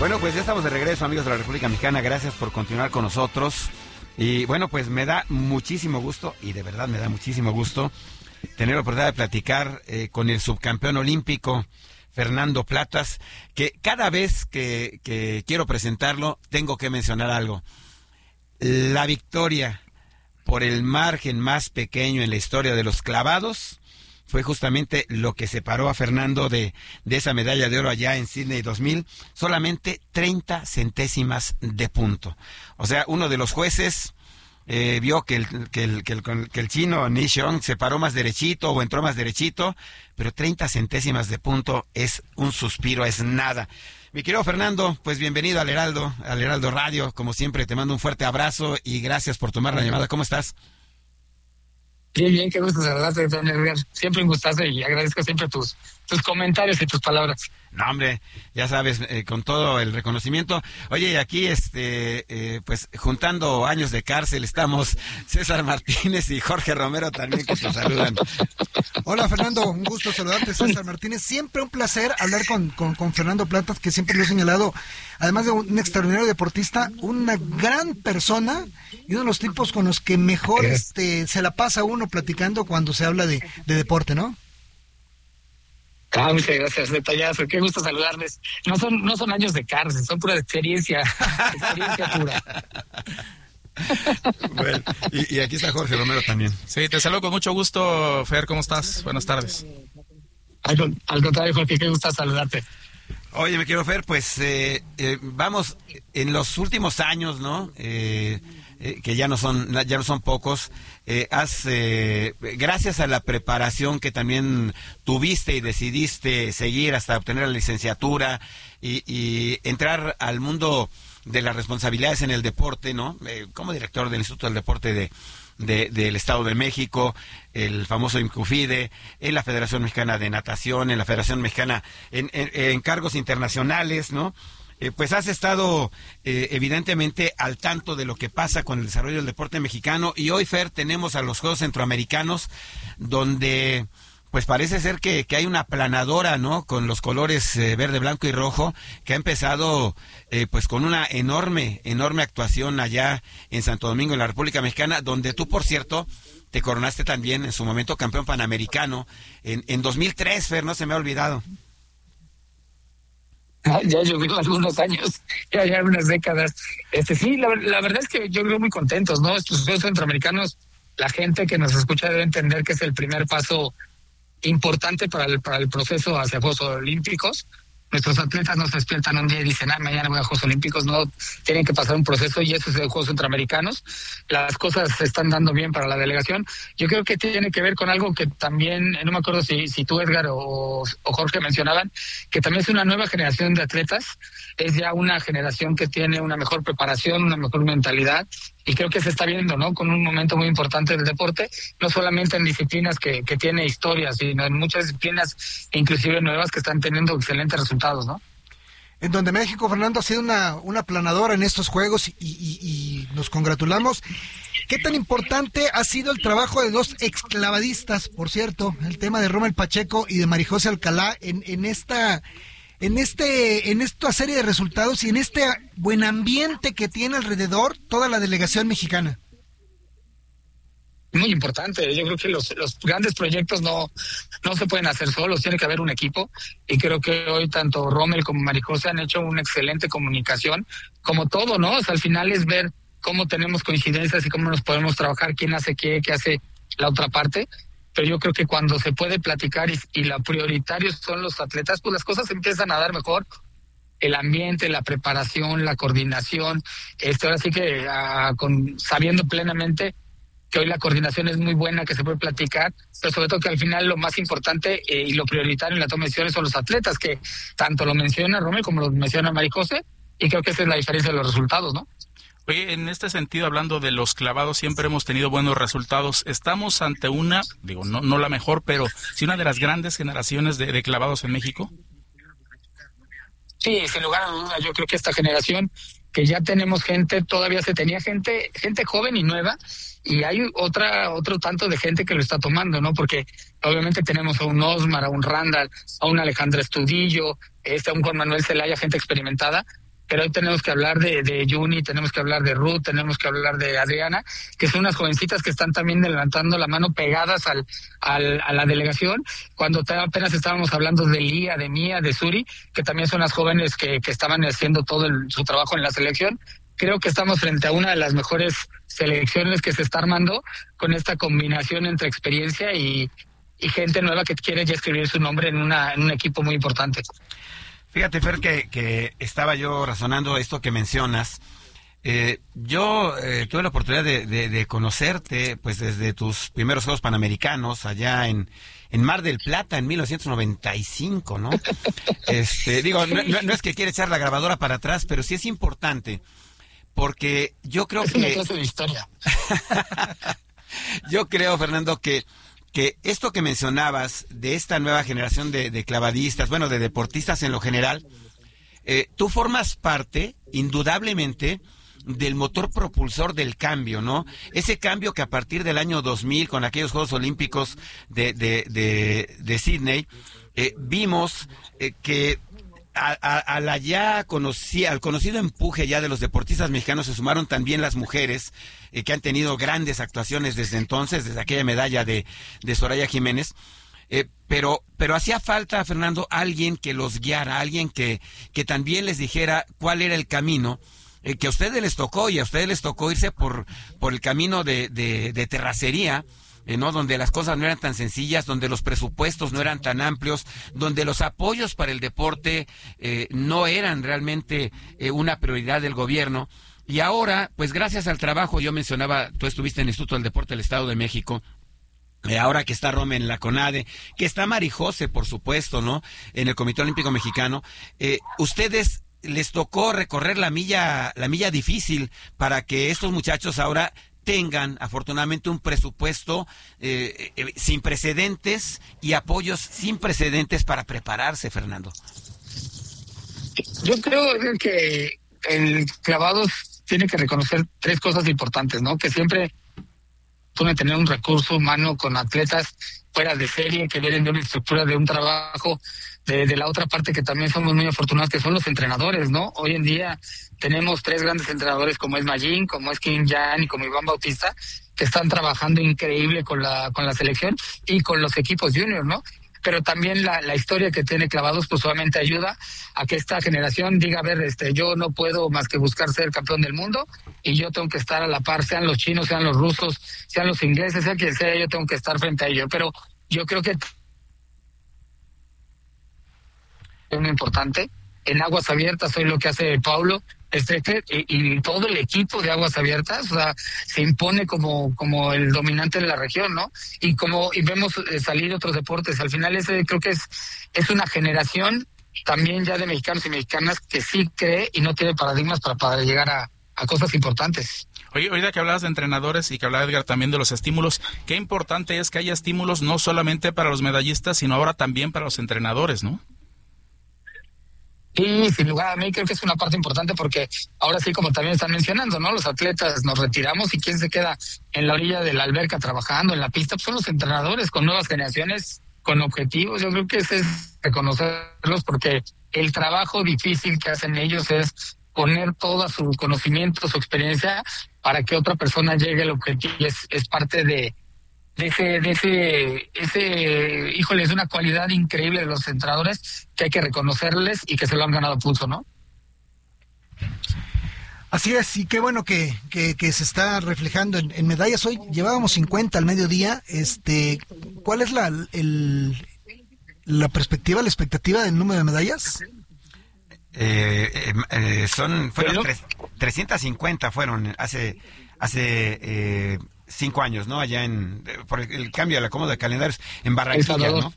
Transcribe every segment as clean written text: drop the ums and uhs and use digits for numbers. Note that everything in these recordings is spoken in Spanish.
Bueno, pues ya estamos de regreso, amigos de la República Mexicana. Gracias por continuar con nosotros. Y bueno, pues me da muchísimo gusto, y de verdad me da muchísimo gusto, tener la oportunidad de platicar con el subcampeón olímpico, Fernando Platas, que cada vez que quiero presentarlo, tengo que mencionar algo. La victoria por el margen más pequeño en la historia de los clavados fue justamente lo que separó a Fernando de esa medalla de oro allá en Sydney 2000, solamente 30 centésimas de punto. O sea, uno de los jueces vio que el chino Ni Xiong se paró más derechito o entró más derechito, pero 30 centésimas de punto es un suspiro, es nada. Mi querido Fernando, pues bienvenido al Heraldo Radio. Como siempre, te mando un fuerte abrazo y gracias por tomar la llamada. ¿Cómo estás? Bien, qué gusto saludarte, don Edgar. Siempre un gustazo y agradezco siempre tus comentarios y tus palabras. No, hombre, ya sabes, con todo el reconocimiento. Oye, y aquí, pues, juntando años de cárcel, estamos César Martínez y Jorge Romero también, que te saludan. Hola, Fernando, un gusto saludarte, César Martínez. Siempre un placer hablar con Fernando Platas, que siempre lo he señalado, además de un extraordinario deportista, una gran persona y uno de los tipos con los que mejor se la pasa uno platicando cuando se habla de deporte, ¿no? Muchas gracias, detallazo, qué gusto saludarles. No son años de cárcel, son pura experiencia pura. Bueno, y aquí está Jorge Romero también. Sí, te saludo con mucho gusto, Fer, ¿cómo estás? Buenas tardes. Al contrario, Jorge, qué gusto saludarte. Oye, me quiero Fer, pues vamos, en los últimos años, ¿no? Que ya no son pocos, gracias a la preparación que también tuviste y decidiste seguir hasta obtener la licenciatura y entrar al mundo de las responsabilidades en el deporte, ¿no? Como director del Instituto del Deporte del Estado de México, el famoso INCUFIDE, en la Federación Mexicana de Natación, en la Federación Mexicana, en cargos internacionales, ¿no? Pues has estado evidentemente al tanto de lo que pasa con el desarrollo del deporte mexicano, y hoy, Fer, tenemos a los Juegos Centroamericanos, donde pues parece ser que hay una planadora, ¿no? Con los colores verde, blanco y rojo, que ha empezado pues con una enorme actuación allá en Santo Domingo, en la República Mexicana, donde tú, por cierto, te coronaste también en su momento campeón panamericano en 2003, Fer, no se me ha olvidado. Ya llovió algunos años, ya unas décadas. Sí, la verdad es que yo creo muy contentos, ¿no? Estos Juegos Centroamericanos, la gente que nos escucha debe entender que es el primer paso importante para el proceso hacia Juegos Olímpicos. Nuestros atletas no se despiertan un día y dicen, mañana voy a Juegos Olímpicos. No, tienen que pasar un proceso, y eso es el Juegos Centroamericanos. Las cosas se están dando bien para la delegación. Yo creo que tiene que ver con algo que también, no me acuerdo si tú, Edgar, o Jorge mencionaban, que también es una nueva generación de atletas. Es ya una generación que tiene una mejor preparación, una mejor mentalidad, y creo que se está viendo, ¿no? Con un momento muy importante del deporte, no solamente en disciplinas que tiene historia, sino en muchas disciplinas, inclusive nuevas, que están teniendo excelentes resultados, ¿no? En donde México, Fernando, ha sido una planadora en estos Juegos y nos congratulamos. ¿Qué tan importante ha sido el trabajo de dos exclavadistas, por cierto, el tema de Rommel Pacheco y de Marijose Alcalá en esta serie de resultados y en este buen ambiente que tiene alrededor toda la delegación mexicana? Muy importante. Yo creo que los grandes proyectos no se pueden hacer solos, tiene que haber un equipo, y creo que hoy tanto Rommel como Marijose han hecho una excelente comunicación, como todo, ¿no? O sea, al final es ver cómo tenemos coincidencias y cómo nos podemos trabajar, quién hace qué hace la otra parte. Pero yo creo que cuando se puede platicar y lo prioritario son los atletas, pues las cosas empiezan a dar mejor. El ambiente, la preparación, la coordinación, ahora sí que sabiendo plenamente que hoy la coordinación es muy buena, que se puede platicar, pero sobre todo que al final lo más importante y lo prioritario en la toma de decisiones son los atletas, que tanto lo menciona Rommel como lo menciona Marijose, y creo que esa es la diferencia de los resultados, ¿no? Oye, en este sentido, hablando de los clavados, siempre hemos tenido buenos resultados. Estamos ante no la mejor, pero sí una de las grandes generaciones de clavados en México. Sí, sin lugar a duda, yo creo que esta generación, que ya tenemos gente, todavía se tenía gente joven y nueva, y hay otro tanto de gente que lo está tomando, ¿no? Porque obviamente tenemos a un Osmar, a un Randall, a un Alejandro Estudillo, a un Juan Manuel Zelaya, gente experimentada, pero hoy tenemos que hablar de Juni, tenemos que hablar de Ruth, tenemos que hablar de Adriana, que son unas jovencitas que están también levantando la mano pegadas a la delegación, cuando apenas estábamos hablando de Lía, de Mía, de Suri, que también son las jóvenes que estaban haciendo todo su trabajo en la selección. Creo que estamos frente a una de las mejores selecciones que se está armando con esta combinación entre experiencia y gente nueva que quiere ya escribir su nombre en un equipo muy importante. Fíjate, Fer, que estaba yo razonando esto que mencionas. Yo tuve la oportunidad de conocerte pues desde tus primeros Juegos Panamericanos allá en Mar del Plata en 1995, ¿no? Digo, no es que quiera echar la grabadora para atrás, pero sí es importante, porque yo creo es una clase de historia. Yo creo, Fernando, que esto que mencionabas de esta nueva generación de clavadistas, bueno, de deportistas en lo general, tú formas parte, indudablemente, del motor propulsor del cambio, ¿no? Ese cambio que a partir del año 2000, con aquellos Juegos Olímpicos de Sydney, vimos que al conocido empuje ya de los deportistas mexicanos se sumaron también las mujeres que han tenido grandes actuaciones desde entonces, desde aquella medalla de Soraya Jiménez, pero hacía falta, Fernando, alguien que los guiara, alguien que también les dijera cuál era el camino que a ustedes les tocó, y a ustedes les tocó irse por el camino de terracería, ¿no? Donde las cosas no eran tan sencillas, donde los presupuestos no eran tan amplios, donde los apoyos para el deporte no eran realmente una prioridad del gobierno. Y ahora, pues gracias al trabajo, yo mencionaba, tú estuviste en el Instituto del Deporte del Estado de México, ahora que está Rome en la CONADE, que está Marijose, por supuesto, ¿no? En el Comité Olímpico Mexicano, ustedes les tocó recorrer la milla difícil para que estos muchachos ahora tengan afortunadamente un presupuesto sin precedentes y apoyos sin precedentes para prepararse, Fernando. Yo creo que el clavados tiene que reconocer tres cosas importantes, ¿no? Que siempre puede tener un recurso humano con atletas fuera de serie, que vienen de una estructura, de un trabajo, de la otra parte que también somos muy afortunados, que son los entrenadores, ¿no? Hoy en día tenemos tres grandes entrenadores como es Magín, como es Kim Jan y como Iván Bautista, que están trabajando increíble con la selección y con los equipos juniors, ¿no? Pero también la historia que tiene Clavados pues solamente ayuda a que esta generación diga, a ver, yo no puedo más que buscar ser campeón del mundo y yo tengo que estar a la par, sean los chinos, sean los rusos, sean los ingleses, sea quien sea, yo tengo que estar frente a ellos. Pero yo creo que es muy importante. En Aguas Abiertas hoy lo que hace Paulo y todo el equipo de Aguas Abiertas, o sea, se impone como el dominante de la región, ¿no? Y vemos salir otros deportes. Al final creo que es una generación también ya de mexicanos y mexicanas que sí cree y no tiene paradigmas para llegar a cosas importantes. Oye, ahorita que hablabas de entrenadores y que hablaba Edgar también de los estímulos, qué importante es que haya estímulos no solamente para los medallistas, sino ahora también para los entrenadores, ¿no? Sí, sin lugar a mí creo que es una parte importante porque ahora sí, como también están mencionando, ¿no? Los atletas nos retiramos y quién se queda en la orilla de la alberca trabajando en la pista, pues son los entrenadores con nuevas generaciones, con objetivos. Yo creo que ese es reconocerlos porque el trabajo difícil que hacen ellos es poner todo su conocimiento, su experiencia para que otra persona llegue al objetivo. Es parte de híjole, es una cualidad increíble de los entrenadores que hay que reconocerles y que se lo han ganado a pulso, ¿no? Así es, y qué bueno que se está reflejando en medallas. Hoy llevábamos 50 al mediodía. ¿Cuál es la perspectiva, la expectativa del número de medallas? Fueron 350 fueron hace 5 años, ¿no? Allá por el cambio del acomodo de calendarios en Barranquilla, ¿no?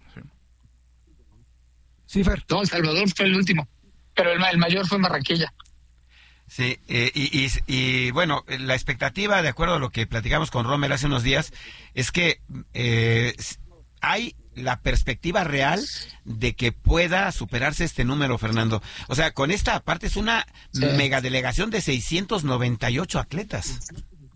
Sí, Fer. No, El Salvador fue el último, pero el mayor fue en Barranquilla. Sí, y bueno, la expectativa, de acuerdo a lo que platicamos con Rommel hace unos días, es que hay la perspectiva real de que pueda superarse este número, Fernando. O sea, con esta parte es una megadelegación de 698 atletas.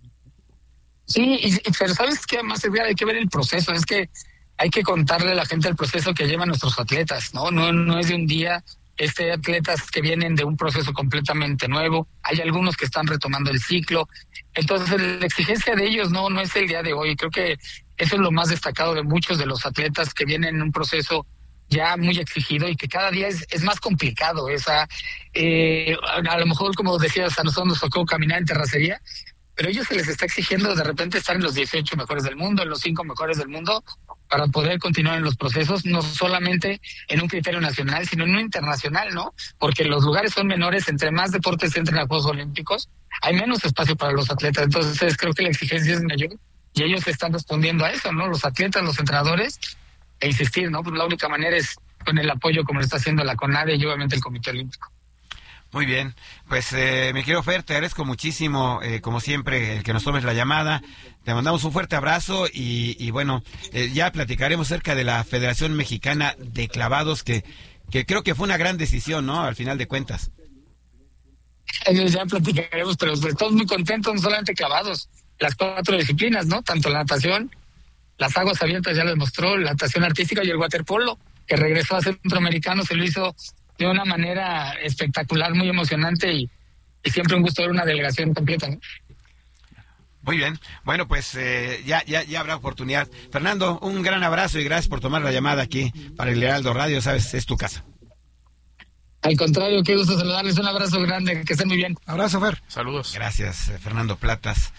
Sí, pero ¿sabes qué más? Hay que ver el proceso, es que hay que contarle a la gente el proceso que llevan nuestros atletas, ¿no? No es de un día, atletas que vienen de un proceso completamente nuevo, hay algunos que están retomando el ciclo, entonces la exigencia de ellos no es el día de hoy. Creo que eso es lo más destacado de muchos de los atletas que vienen en un proceso ya muy exigido y que cada día es más complicado. A lo mejor, como decías, a nosotros nos tocó caminar en terracería, pero a ellos se les está exigiendo de repente estar en los 18 mejores del mundo, en los 5 mejores del mundo, para poder continuar en los procesos, no solamente en un criterio nacional, sino en un internacional, ¿no? Porque los lugares son menores, entre más deportes entran a Juegos Olímpicos, hay menos espacio para los atletas, entonces creo que la exigencia es mayor y ellos están respondiendo a eso, ¿no? Los atletas, los entrenadores, e insistir, ¿no? Pues la única manera es con el apoyo como lo está haciendo la CONADE y obviamente el Comité Olímpico. Muy bien, pues mi querido Fer, te agradezco muchísimo, como siempre, el que nos tomes la llamada. Te mandamos un fuerte abrazo y bueno, ya platicaremos acerca de la Federación Mexicana de Clavados, que creo que fue una gran decisión, ¿no? Al final de cuentas. Ya platicaremos, pero estamos muy contentos, no solamente clavados, las 4 disciplinas, ¿no? Tanto la natación, las aguas abiertas ya lo demostró, la natación artística y el waterpolo, que regresó a Centroamericano, se lo hizo de una manera espectacular, muy emocionante y siempre un gusto ver una delegación completa, ¿no? Muy bien, bueno, pues ya habrá oportunidad. Fernando, un gran abrazo y gracias por tomar la llamada aquí para el Heraldo Radio, sabes, es tu casa. Al contrario, qué gusto saludarles, un abrazo grande, que estén muy bien. Abrazo, Fer. Saludos. Gracias, Fernando Platas.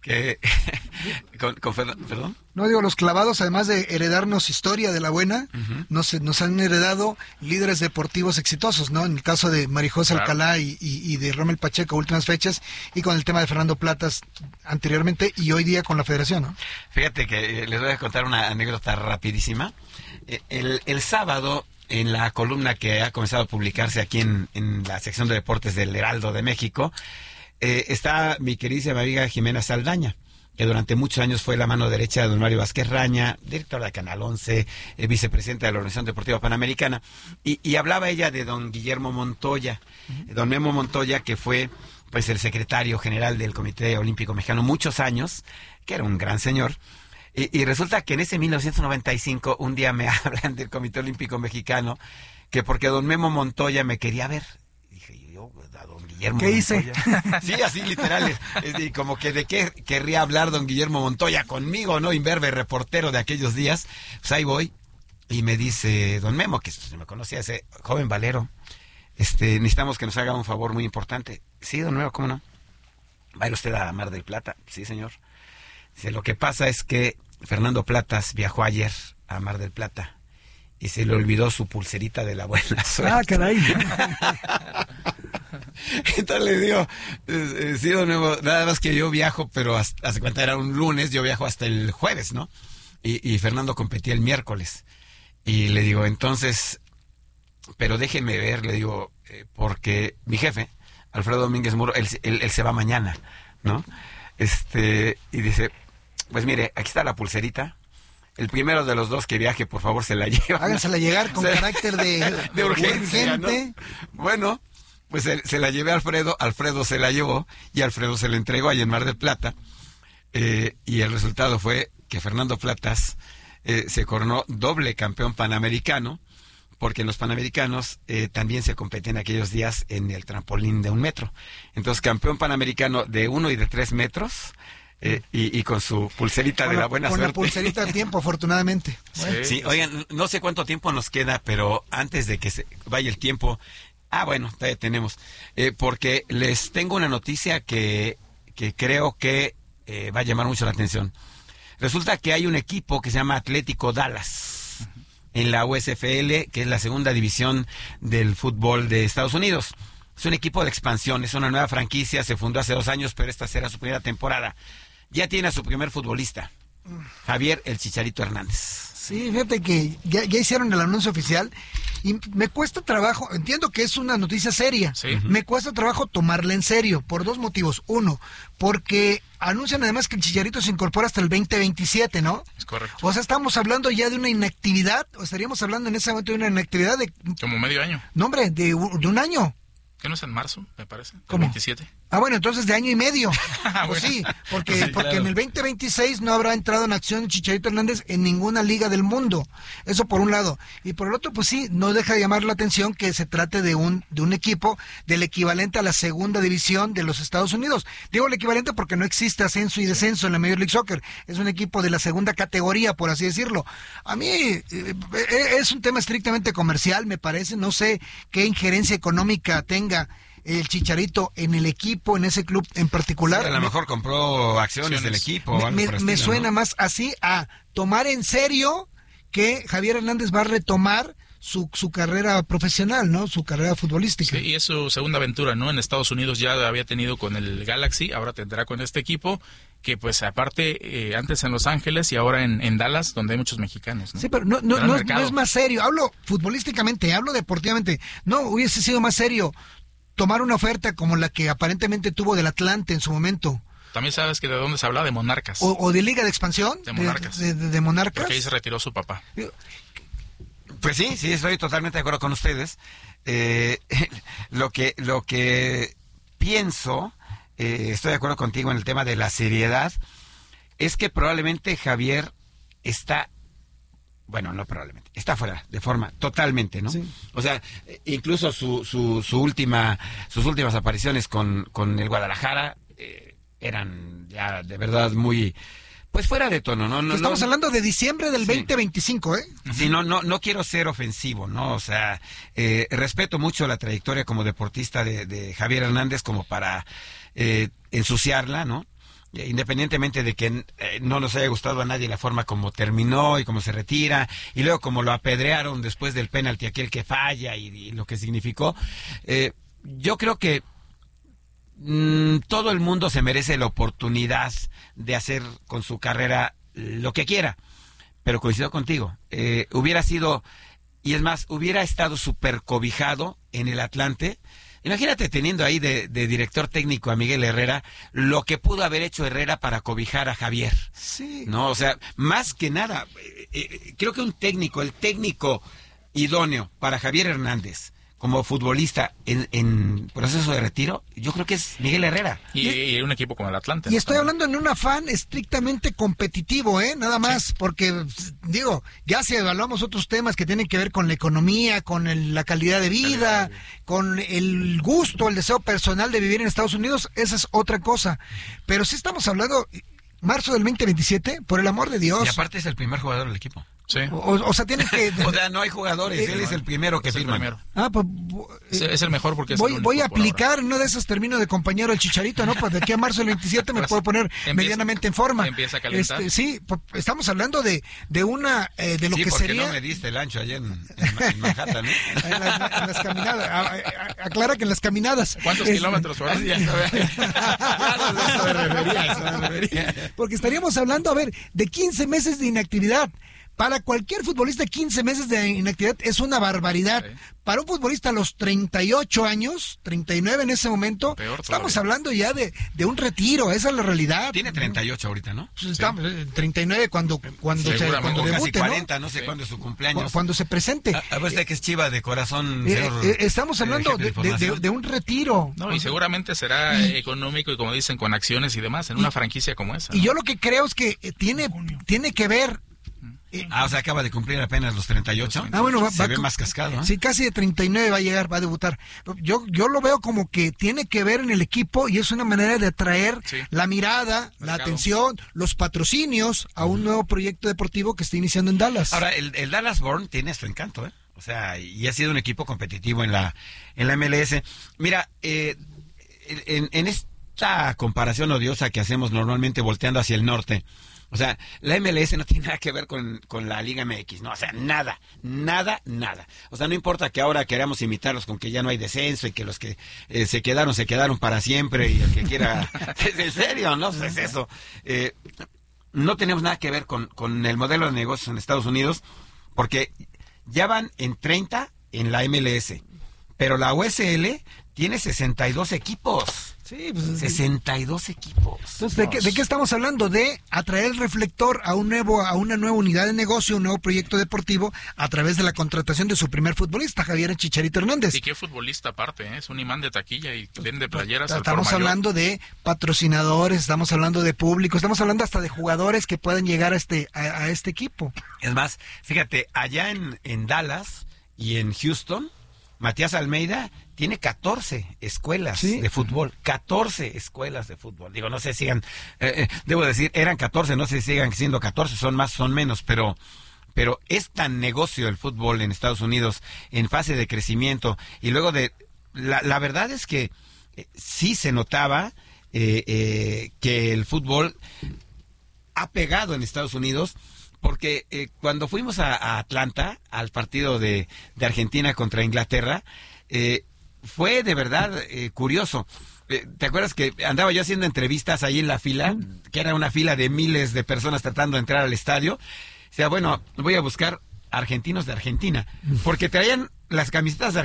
¿Perdón? No, digo, los clavados, además de heredarnos historia de la buena, nos han heredado líderes deportivos exitosos, ¿no? En el caso de Marijose Alcalá y de Rommel Pacheco, últimas fechas, y con el tema de Fernando Platas anteriormente y hoy día con la federación, ¿no? Fíjate que les voy a contar una anécdota rapidísima. El sábado, en la columna que ha comenzado a publicarse aquí en la sección de deportes del Heraldo de México, está mi queridísima amiga Jimena Saldaña, que durante muchos años fue la mano derecha de don Mario Vázquez Raña, directora de Canal 11, vicepresidenta de la Organización Deportiva Panamericana, y hablaba ella de don Guillermo Montoya, don Memo Montoya, que fue pues el secretario general del Comité Olímpico Mexicano muchos años, que era un gran señor, y resulta que en ese 1995 un día me hablan del Comité Olímpico Mexicano, que porque don Memo Montoya me quería ver. A don Guillermo ¿Qué hice? Sí, así literal, como que de qué querría hablar don Guillermo Montoya conmigo, ¿no? Imberbe, reportero de aquellos días. Pues ahí voy y me dice don Memo, que me conocía, ese joven Valero, necesitamos que nos haga un favor muy importante. Sí, don Memo, ¿cómo no? ¿Va a ir usted a Mar del Plata? Sí, señor. Dice, lo que pasa es que Fernando Platas viajó ayer a Mar del Plata y se le olvidó su pulserita de la buena suerte. Ah, caray. Entonces le digo, sí, don Memo, nada más que yo viajo, pero hace cuenta era un lunes, yo viajo hasta el jueves, ¿no? Y Fernando competía el miércoles. Y le digo, entonces, pero déjenme ver, le digo, porque mi jefe, Alfredo Domínguez Muro, él se va mañana, ¿no? Y dice, pues mire, aquí está la pulserita. El primero de los dos que viaje, por favor, se la lleva. Hágansela llegar con carácter de urgencia, urgente. ¿no? Bueno, pues se la llevé a Alfredo se la llevó y Alfredo se la entregó ahí en Mar del Plata. Y el resultado fue que Fernando Platas se coronó doble campeón panamericano, porque en los panamericanos también se competía en aquellos días en el trampolín de 1 metro. Entonces, campeón panamericano de 1 y de 3 metros, y con su pulserita de la buena suerte. Con la pulserita a tiempo, afortunadamente. Bueno. Sí, oigan, no sé cuánto tiempo nos queda, pero antes de que se vaya el tiempo, bueno, todavía tenemos, porque les tengo una noticia que creo que va a llamar mucho la atención. Resulta que hay un equipo que se llama Atlético Dallas en la USFL, que es la segunda división del fútbol de Estados Unidos. Es un equipo de expansión, es una nueva franquicia, se fundó hace 2 años, pero esta será su primera temporada. Ya tiene a su primer futbolista, Javier el Chicharito Hernández. Sí, fíjate que ya hicieron el anuncio oficial y me cuesta trabajo, entiendo que es una noticia seria, sí. Me cuesta trabajo tomarla en serio por 2 motivos. Uno, porque anuncian además que el Chicharito se incorpora hasta el 2027, ¿no? Es correcto. O sea, estamos hablando ya de una inactividad, o estaríamos hablando en ese momento de una inactividad de... Como medio año. No, hombre, de un año. ¿Qué no es en marzo, me parece? ¿Cómo? 27. Ah, bueno, entonces de año y medio. Pues Bueno. sí, porque Sí, claro. en el 2026 no habrá entrado en acción Chicharito Hernández en ninguna liga del mundo. Eso por un lado. Y por el otro, pues sí, no deja de llamar la atención que se trate de un equipo del equivalente a la segunda división de los Estados Unidos. Digo el equivalente porque no existe ascenso y descenso en la Major League Soccer. Es un equipo de la segunda categoría, por así decirlo. A mí es un tema estrictamente comercial, me parece. No sé qué injerencia económica tenga el Chicharito en el equipo, en ese club en particular. Sí, a lo mejor compró acciones del equipo. o algo por el Me estilo, suena ¿no? más así a tomar en serio que Javier Hernández va a retomar su carrera profesional, ¿no? Su carrera futbolística. Sí, y es su segunda aventura, ¿no? En Estados Unidos ya había tenido con el Galaxy, ahora tendrá con este equipo, que pues aparte, antes en Los Ángeles y ahora en Dallas, donde hay muchos mexicanos, ¿no? Sí, pero Gran no mercado. es más serio. Hablo futbolísticamente, hablo deportivamente. No hubiese sido más serio tomar una oferta como la que aparentemente tuvo del Atlante en su momento. También sabes que de dónde se habla, de Monarcas. O de Liga de Expansión. De Monarcas. De Monarcas. Porque ahí se retiró su papá. Pues sí, estoy totalmente de acuerdo con ustedes. Lo que pienso, estoy de acuerdo contigo en el tema de la seriedad, es que probablemente Javier está, bueno, no probablemente, está fuera de forma totalmente, ¿no? Sí. O sea, incluso sus últimas apariciones con el Guadalajara eran ya de verdad muy, pues fuera de tono, ¿no? Que estamos hablando de diciembre del Sí. 2025, ¿eh? Sí, no quiero ser ofensivo, ¿no? O sea, respeto mucho la trayectoria como deportista de Javier Hernández como para ensuciarla, ¿no? Independientemente de que no nos haya gustado a nadie la forma como terminó y cómo se retira, y luego como lo apedrearon después del penalti aquel que falla y lo que significó, yo creo que todo el mundo se merece la oportunidad de hacer con su carrera lo que quiera, pero coincido contigo, hubiera sido, y es más, hubiera estado súper cobijado en el Atlante. Imagínate teniendo ahí de director técnico a Miguel Herrera, lo que pudo haber hecho Herrera para cobijar a Javier. Sí. No, o sea, más que nada, creo que el técnico idóneo para Javier Hernández como futbolista en proceso de retiro, yo creo que es Miguel Herrera. Y un equipo como el Atlante. Y ¿no? estoy También. hablando en un afán estrictamente competitivo, nada más, porque, digo, ya si evaluamos otros temas que tienen que ver con la economía, con la calidad de vida, con el gusto, el deseo personal de vivir en Estados Unidos, esa es otra cosa. Pero sí estamos hablando, marzo del 2027, por el amor de Dios. Y aparte es el primer jugador del equipo. Sí. O sea, tienen que... O sea, no hay jugadores, él es el primero que Es el firma. primero. Ah, pues, Es el mejor porque es el único voy a por ahora. aplicar uno de esos términos de compañero el Chicharito, ¿no? Pues de aquí a marzo del 27 me Pues, puedo poner empieza- medianamente en forma. empieza a calentar. Sí, estamos hablando de una de lo Sí, que porque sería no me diste el ancho ayer en Manhattan, ¿no? en las caminadas. Aclara que en las caminadas. ¿Cuántos kilómetros fueron? Ya sabes. Claro, eso me refería. Porque estaríamos hablando, a ver, de 15 meses de inactividad. Para cualquier futbolista, 15 meses de inactividad es una barbaridad. Sí. Para un futbolista a los 38 años, 39 en ese momento, Peor estamos todavía. hablando ya de un retiro. Esa es la realidad. Tiene 38 ahorita, ¿no? Pues estamos, 39 cuando Seguramente. cuando O casi debute, 40, ¿no? no sé Sí. cuándo es su cumpleaños. Cuando se presente. A ver, usted que es chiva de corazón, señor, Estamos hablando jefe de de información. un retiro. No, y seguramente será económico y como dicen, con acciones y demás, en una franquicia como esa. Y ¿no? yo lo que creo es que tiene que ver. O sea, acaba de cumplir apenas los 38. Ah, bueno, Se ve más cascado, ¿eh? Sí, casi de 39 va a llegar, va a debutar. Yo lo veo como que tiene que ver en el equipo y es una manera de atraer Sí. la mirada, la Mercado. atención, los patrocinios a un nuevo proyecto deportivo que está iniciando en Dallas. Ahora, el Dallas Born tiene su encanto, ¿eh? O sea, y ha sido un equipo competitivo en la MLS. Mira, en esta comparación odiosa que hacemos normalmente volteando hacia el norte, o sea, la MLS no tiene nada que ver con la Liga MX, ¿no? O sea, nada. O sea, no importa que ahora queramos imitarlos con que ya no hay descenso y que los que se quedaron para siempre y el que quiera... Es en serio, ¿no? Es eso. No tenemos nada que ver con el modelo de negocios en Estados Unidos porque ya van en 30 en la MLS, pero la USL tiene 62 equipos. Sí, pues, 62 equipos. Entonces, ¿de qué estamos hablando? De atraer el reflector a una nueva unidad de negocio, un nuevo proyecto deportivo a través de la contratación de su primer futbolista, Javier El Chicharito Hernández. Y qué futbolista aparte, ¿eh? Es un imán de taquilla y vende playeras al Estamos hablando de patrocinadores, estamos hablando de público, estamos hablando hasta de jugadores que puedan llegar a este equipo. Es más, fíjate, allá en Dallas y en Houston, Matías Almeida tiene 14 escuelas de fútbol, 14 escuelas de fútbol. Digo, no sé si sigan, debo decir, eran 14, no sé si sigan siendo 14, son más, son menos, pero es tan negocio el fútbol en Estados Unidos en fase de crecimiento. Y luego la verdad es que sí se notaba que el fútbol ha pegado en Estados Unidos. Porque cuando fuimos a Atlanta, al partido de Argentina contra Inglaterra, fue de verdad curioso. ¿Te acuerdas que andaba yo haciendo entrevistas ahí en la fila? Que era una fila de miles de personas tratando de entrar al estadio. O sea, bueno, voy a buscar argentinos de Argentina. Porque traían las camisetas de